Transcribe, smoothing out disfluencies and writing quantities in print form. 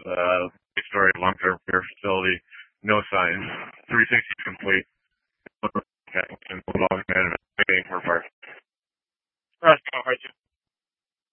eight-story long-term care facility, no signs. 360 complete. Okay, and log management.